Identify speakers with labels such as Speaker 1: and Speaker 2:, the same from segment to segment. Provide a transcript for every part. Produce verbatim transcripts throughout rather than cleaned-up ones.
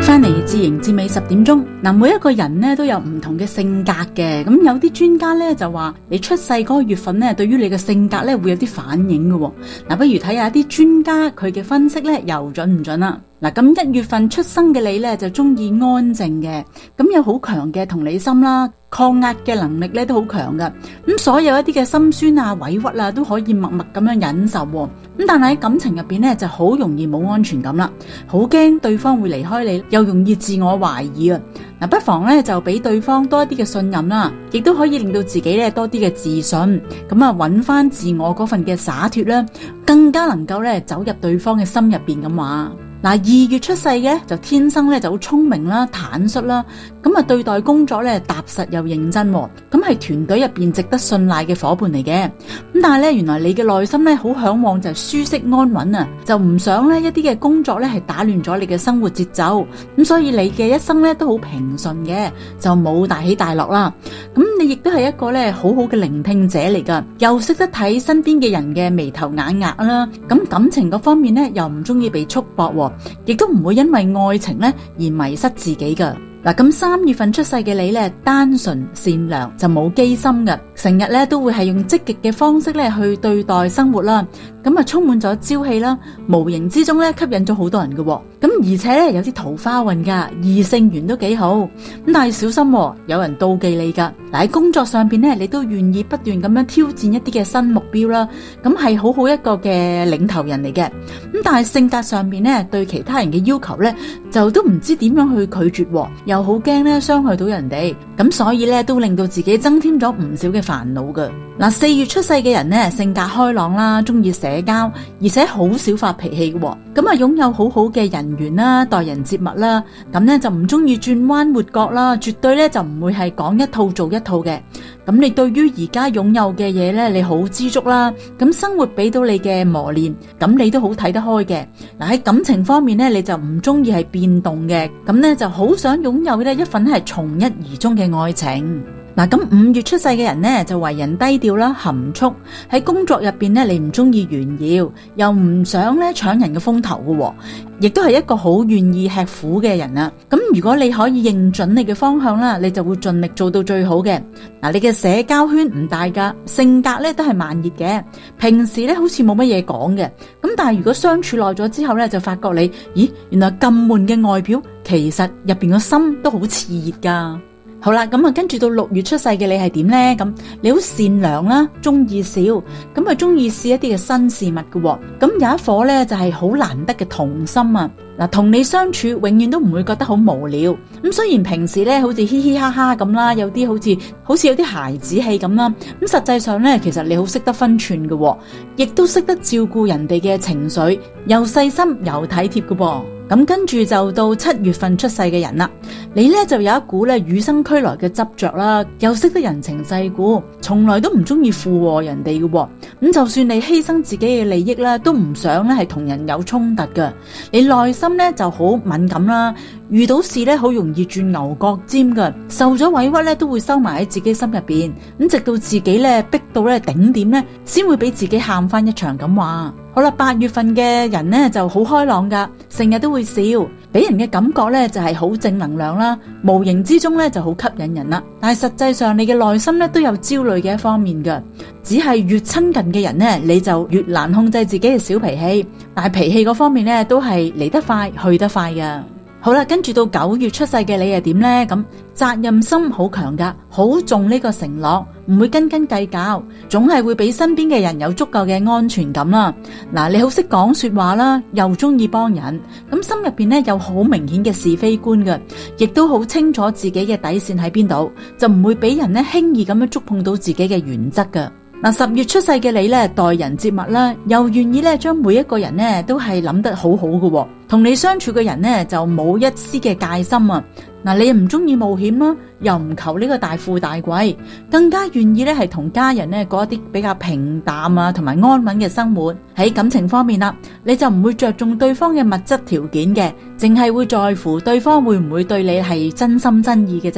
Speaker 1: 翻嚟自營至尾十點鐘。嗱，每一個人咧都有唔同嘅性格嘅，咁有啲專家咧就話你出世嗰個月份咧，對於你嘅性格咧會有啲反應嘅。嗱，不如睇下啲專家佢嘅分析咧又準唔準啦？嗱，咁一月份出生嘅你咧就中意安靜嘅，咁有好強嘅同理心啦，抗壓嘅能力咧都好強噶。咁所有一啲嘅心酸啊、委屈啊都可以默默咁樣忍受。咁但係喺感情入邊咧就好容易冇安全感啦，好驚對方會離開你，又容易自我懷疑啊。嗱，不妨咧就俾對方多一啲嘅信任啦，亦都可以令到自己咧多啲嘅自信，咁啊揾翻自我嗰份嘅灑脫啦，更加能夠咧走入對方嘅心入邊咁話。嗱，二月出世嘅就天生咧就好聰明啦、坦率啦，咁啊對待工作咧踏實又認真，咁係團隊入邊值得信賴嘅伙伴嚟嘅。咁但係咧，原來你嘅內心咧好向往就係舒適安穩啊，就唔想咧一啲嘅工作咧係打亂咗你嘅生活節奏。咁所以你嘅一生咧都好平順嘅，就冇大起大落啦。咁你亦都係一個咧好好嘅聆聽者嚟噶，又識得睇身邊嘅人嘅眉頭眼額啦。咁感情嗰方面咧又唔中意被束縛，亦都唔會因為愛情咧而迷失自己噶。嗱，咁三月份出世嘅你咧，單純善良，就冇機心嘅，成日咧都會係用積極嘅方式咧去對待生活啦，咁啊充滿咗朝氣啦，無形之中咧吸引咗好多人嘅，咁而且咧有啲桃花運噶，異性緣都幾好，咁但係小心，有人妒忌你噶。嗱，喺工作上邊咧，你都願意不斷咁樣挑戰一啲嘅新目標啦，咁係好好一個嘅領頭人嚟嘅。咁但係性格上邊咧，對其他人嘅要求咧，就都唔知點樣去拒絕，又好驚咧傷害到人哋，咁所以咧都令到自己增添咗唔少嘅煩惱噶。嗱，四月出世嘅人咧，性格開朗啦，中意社交，而且好少發脾氣嘅，咁啊擁有好好嘅人緣啦，待人接物啦，咁咧就唔中意轉彎抹角啦，絕對咧就唔會係講一套做一套嘅。咁你對於而家擁有嘅嘢咧，你好知足啦，咁生活俾到你嘅磨練，咁你都好睇得開嘅。嗱，喺感情方面咧，你就唔中意係變動嘅，咁咧就好想擁有咧一份係從一而終嘅愛情。嗱，咁五月出世嘅人呢，就為人低調啦，含蓄，喺工作入邊呢，你唔中意炫耀，又唔想咧搶人嘅風頭嘅，亦都係一個好願意吃苦嘅人啊。咁如果你可以認準你嘅方向啦，你就會盡力做到最好嘅。嗱，你嘅社交圈唔大噶，性格咧都係慢熱嘅，平時咧好似冇乜嘢講嘅，咁但係如果相處耐咗之後咧，就發覺你，咦，原來咁悶嘅外表，其實入邊個心都好熾熱噶。好啦，咁啊，跟住到六月出世嘅你係點呢？咁你好善良啦，中意笑，咁啊中意試一啲嘅新事物嘅。咁有一顆咧就係好難得嘅童心啊！嗱，同你相處永遠都唔會覺得好無聊。咁雖然平時咧好似嘻嘻哈哈咁啦，有啲好似好似有啲孩子氣咁啦，咁實際上咧其實你好識得分寸嘅，亦都識得照顧人哋嘅情緒，又細心又體貼嘅噃。咁跟住就到七月份出世嘅人啦，你咧就有一股咧與生俱來嘅執着啦，又識得人情世故，從來都唔中意附和人哋嘅。咁就算你犧牲自己嘅利益啦，都唔想咧係同人有衝突嘅。你內心咧就好敏感啦，遇到事咧好容易轉牛角尖嘅，受咗委屈咧都會收埋喺自己心入邊，咁直到自己咧逼到咧頂點咧，先會俾自己喊翻一場咁話。好啦，八月份嘅人呢就好開朗噶，成日都會笑，俾人嘅感覺咧就係好正能量啦，無形之中咧就好吸引人啦。但係實際上你嘅內心咧都有焦慮嘅一方面噶，只係越親近嘅人呢，你就越難控制自己嘅小脾氣，但係脾氣嗰方面咧都係嚟得快去得快噶。好啦，跟住到九月出世嘅你係點呢？咁責任心好強噶，好重呢個承諾，唔會斤斤計較，總係會俾身邊嘅人有足夠嘅安全感啦。嗱，你好識講說話啦，又中意幫人，咁心入邊咧有好明顯嘅是非觀嘅，亦都好清楚自己嘅底線喺邊度，就唔會俾人咧輕易咁樣觸碰到自己嘅原則噶。嗱，十月出世嘅你咧，待人接物啦，又願意咧將每一個人咧都係諗得好好嘅，同你相處嘅人咧就冇一絲嘅戒心啊！嗱，你唔中意冒險啦，又唔求呢個大富大貴，更加願意咧係同家人咧過一啲比較平淡啊同埋安穩嘅生活。喺感情方面啦，你就唔會着重對方嘅物質條件嘅，淨係會在乎對方會唔會對你係真心真意嘅啫。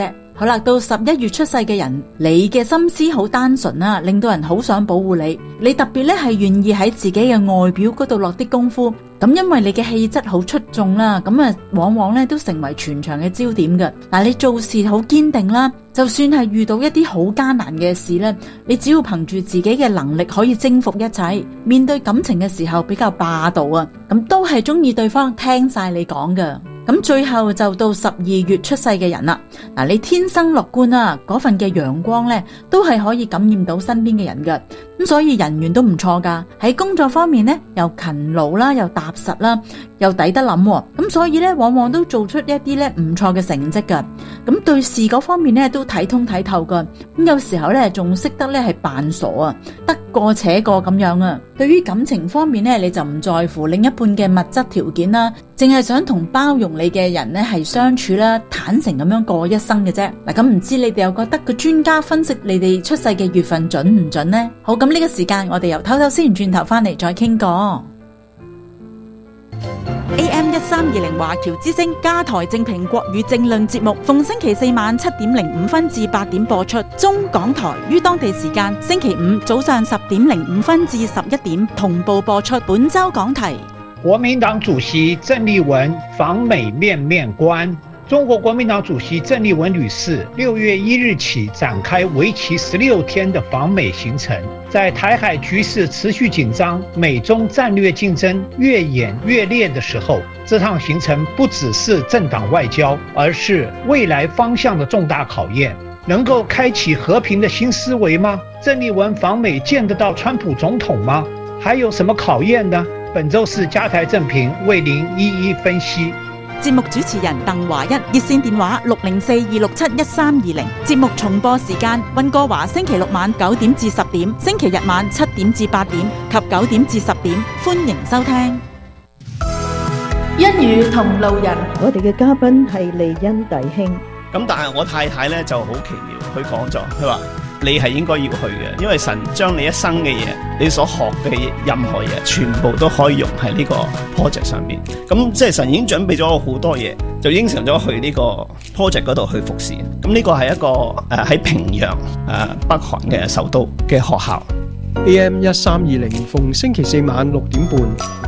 Speaker 1: 好啦，到十一月出世嘅人，你嘅心思好單純啦，令到人好想保護你。你特別咧係願意喺自己嘅外表嗰度落啲功夫。咁因為你嘅氣質好出眾啦，咁啊往往咧都成為全場嘅焦點嘅。嗱，你做事好堅定啦，就算係遇到一啲好艱難嘅事咧，你只要憑住自己嘅能力可以征服一切。面對感情嘅時候比較霸道啊，咁都係中意對方聽晒你講嘅。咁最後就到十二月出世嘅人啦，嗱，你天生樂觀啊，嗰份嘅陽光咧都係可以感染到身邊嘅人嘅，咁所以人緣都唔錯噶。喺工作方面咧，又勤勞啦，又踏實啦，又抵得諗，咁所以咧往往都做出一啲咧唔錯嘅成績噶。咁對事嗰方面咧都睇通睇透噶，咁有時候咧仲識得咧係扮傻啊，得過且過咁樣啊。對於感情方面咧，你就唔在乎另一半嘅物質條件啦，淨係想同包容你嘅人咧係相處啦，坦誠咁樣過一生嘅啫。嗱，咁唔知你哋又覺得個專家分析你哋出世嘅月份準唔準呢？好，咁呢個時間我哋又偷偷先轉頭翻嚟再傾過。A M 一三二零華僑之聲加台正評國語政論節目，逢星期四晚七點零五分至八點播出，中港台於當地時間星期五早上十點零五分至十一點同步播出。本周講題：
Speaker 2: 國民黨主席鄭麗文訪美面面觀。中國國民黨主席鄭麗文女士六月一日起展開為期十六天的訪美行程。在台海局勢持續緊張、美中戰略競爭越演越烈的時候，這趟行程不只是政黨外交，而是未來方向的重大考驗。能夠開啟和平的新思維嗎？鄭麗文訪美見得到川普總統嗎？還有什麼考驗呢？本周是加台正評為您一一分析。
Speaker 1: 節目主持人鄧華一，熱線電話六零四二六七一三二零。節目重播時間：溫哥華星期六晚九點至十點，星期日晚七點至八點及九點至十點。歡迎收聽。
Speaker 3: 一語同路人，
Speaker 4: 我哋嘅嘉賓係利恩弟兄。
Speaker 5: 咁但係我太太咧就好奇妙，佢講咗，佢話你係應該要去嘅，因為神將你一生嘅嘢，你所學嘅任何嘢，全部都可以用喺呢個 project 上面。咁即係神已經準備咗好多嘢，就應承咗去呢個 project 嗰度去服侍。咁呢個係一個誒喺、呃、平壤誒、呃、北韓嘅首都嘅學校。
Speaker 6: A M 一三二零逢星期四晚六點半。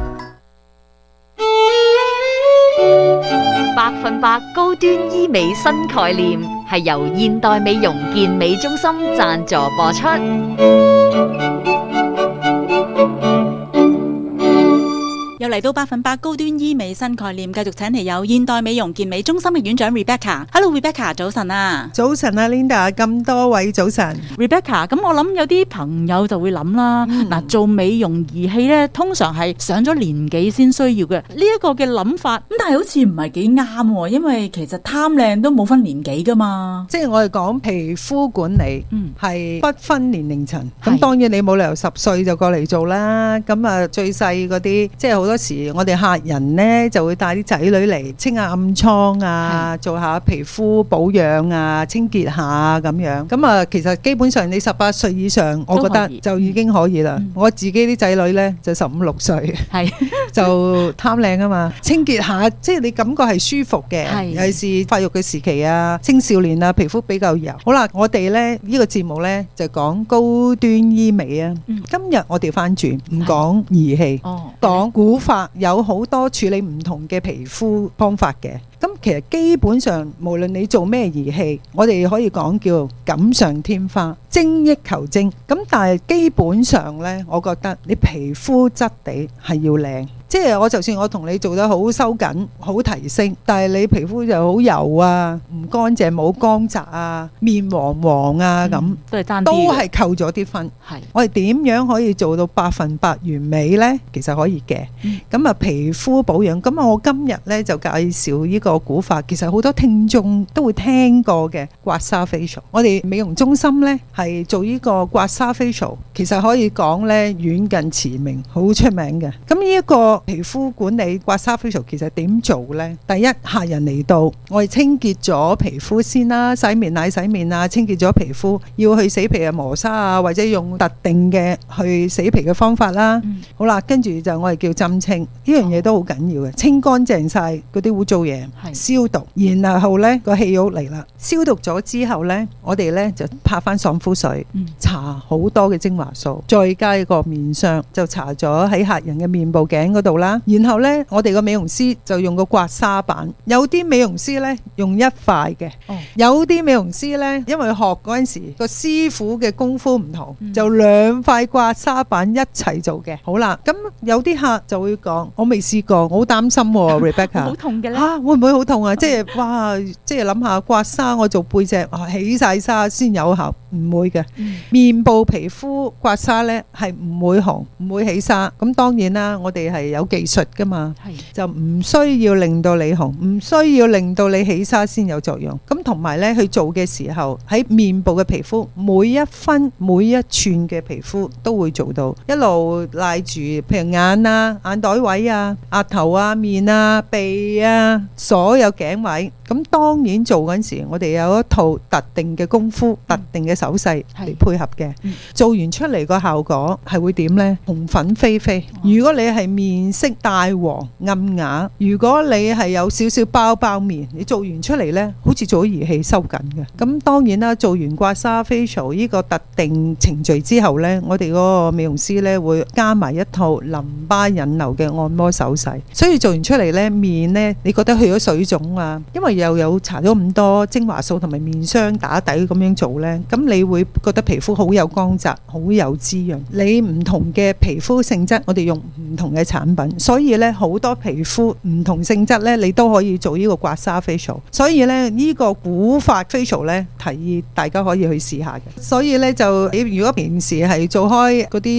Speaker 3: 百分百高端醫美新概念係由現代美容健美中心贊助播出。
Speaker 1: 又嚟到百分百高端醫美新概念，繼續請嚟有現代美容健美中心嘅院長 Rebecca。Hello Rebecca，早晨啊！
Speaker 7: 早晨啊 Linda， 咁多位早晨。
Speaker 1: Rebecca， 咁我諗有啲朋友就會諗啦，嗱、嗯，做美容儀器咧，通常係上咗年紀先需要嘅，呢、這、一個嘅諗法，咁但係好似唔係幾啱，因為其實貪靚都冇分年紀噶嘛。
Speaker 7: 即係我哋講皮膚管理，係、嗯、不分年齡層。咁當然你冇理由十歲就過嚟做啦。咁啊，最細嗰啲，即係好多時我哋客人呢就會帶啲仔女嚟清下暗瘡啊，做下皮膚保養啊，清潔下咁樣。咁啊，其實基本上你十八歲以上，我覺得就已經可以啦。嗯、我自己啲仔女呢就十五六歲，係就貪靚啊嘛，清潔下，即係你感覺係舒服嘅。尤其是發育嘅時期啊，青少年啊，皮膚比較油。好啦，我哋呢呢、呢個節目呢就講高端醫美啊。嗯、今日我調翻轉，唔講儀器，講古法。有好多處理唔同嘅皮膚方法嘅，咁其實基本上無論你做咩儀器，我哋可以講叫錦上添花、精益求精。咁但係基本上呢，我覺得你皮膚質地係要靚。即係我就算我同你做得好收緊、好提升，但係你皮膚就好油啊、唔乾淨、冇光澤啊、面黃黃啊咁、嗯，都係爭啲，都係扣咗啲分。係我哋點樣可以做到百分百完美呢？其實可以嘅。咁、嗯、啊，皮膚保養，咁啊，我今日呢就介紹呢個古法，其實好多聽眾都會聽過嘅刮痧 facial。我哋美容中心呢係係做呢個刮痧 facial， 其實可以講呢遠近馳名，好出名嘅。咁呢一個皮膚管理刮痧 facial 其實點做呢？第一，客人嚟到，我哋清潔咗皮膚先啦，洗面奶洗面啊，清潔咗皮膚，要去死皮啊磨砂啊，或者用特定嘅去死皮嘅方法啦。嗯、好啦，跟住就我哋叫針清，呢樣嘢都好緊要嘅，清乾淨晒嗰啲污糟嘢，消毒，然後呢個氣肉嚟啦，消毒咗之後呢，我哋呢就拍翻爽膚水，嗯、搽好多嘅精華素，再加一個面霜，就搽咗喺客人嘅面部頸嗰度啦。然後呢，我哋個美容師就用個刮痧板，有啲美容師呢用一塊嘅，哦、有啲美容師呢因為學嗰陣時個師傅嘅功夫唔同，嗯、就兩塊刮痧板一齊做嘅。好啦，咁有啲客就會講，我未試過，我好擔心喎 ，Rebecca，
Speaker 1: 好痛嘅咧，
Speaker 7: 嚇會唔會好痛啊？即係哇，即係諗下刮痧，我做背脊起晒痧先有效，唔會嘅。嗯、面部皮膚刮痧呢係唔會紅，唔會起痧。咁當然啦，我哋係有技術噶嘛，是就唔需要令到你紅，唔需要令到你起痧先有作用。咁同埋呢，去做嘅時候喺面部嘅皮膚每一分每一寸嘅皮膚都會做到，一路賴住，譬如眼啊、眼袋位啊、額頭啊、面啊、鼻啊，所有頸位。咁當然做嗰陣時，我哋有一套特定嘅功夫、嗯、特定嘅手勢嚟配合嘅。嗯、做完出嚟個效果係會點呢？紅粉飛飛。哦、如果你係面色帶黃暗啞，如果你係有少少包包面，你做完出嚟呢，好似做咗儀器收緊嘅。咁當然啦，做完刮痧 facial 呢個特定程序之後呢，我哋嗰個美容師呢會加埋一套淋巴引流嘅按摩手勢。所以做完出嚟呢，面呢，你覺得去咗水腫啊？因為又有搽咗咁多精華素同埋面霜打底咁樣做呢，咁你會覺得皮膚好有光澤，好有滋潤。你唔同嘅皮膚性質，我哋用唔同嘅產品，所以呢，好多皮膚唔同性質呢，你都可以做呢個刮痧 facial。所以呢，呢個古法 facial 呢，提議大家可以去試下嘅。所以呢，就你如果平時係做開嗰啲